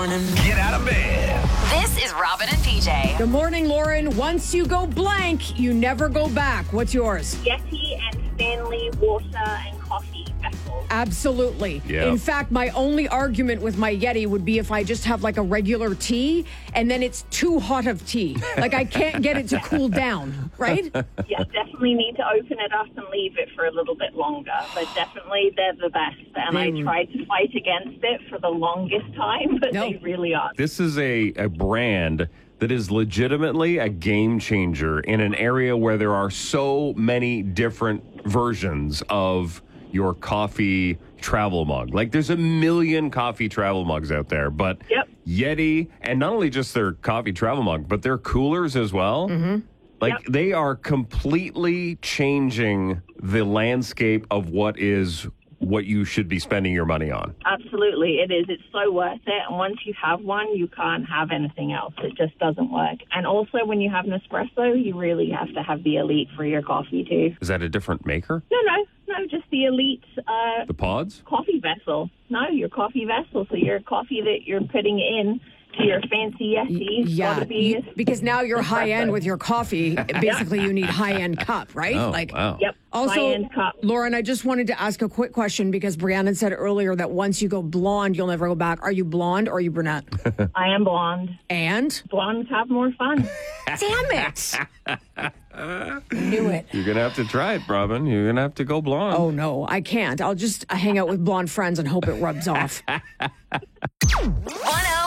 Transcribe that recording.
morning. Get out of bed. This is Robin and PJ. Good morning, Lauren. Once you go blank, you never go back. What's yours? Yeti and Stanley water and coffee vessels. Absolutely. Yeah. In fact, my only argument with my Yeti would be if I just have like a regular tea and then it's too hot of tea. Like I can't get it to cool down, right? Yeah, definitely need to open it up and leave it for a little bit longer. But definitely they're the best. And I tried to fight against it for the longest time, but they really are. This is a brand that is legitimately a game changer in an area where there are so many different versions of your coffee travel mug. Like there's a million coffee travel mugs out there, but Yeti, and not only just their coffee travel mug, but their coolers as well. Like they are completely changing the landscape of what you should be spending your money on. Absolutely, it is. It's so worth it. And once you have one, you can't have anything else. It just doesn't work. And also, when you have Nespresso, you really have to have the Elite for your coffee, too. Is that a different maker? No, just the Elite. The pods? Coffee vessel. No, your coffee vessel. So your coffee that you're putting in to your fancy Yeti. Gotta be because now you're high end with your coffee. Basically, you need high end cup, right? Oh, wow. Yep. Also, high-end cup. Lauren, I just wanted to ask a quick question because Brianna said earlier that once you go blonde, you'll never go back. Are you blonde or are you brunette? I am blonde. And? Blondes have more fun. Damn it. Knew it. You're going to have to try it, Robin. You're going to have to go blonde. Oh, no, I can't. I'll just hang out with blonde friends and hope it rubs off. 1-0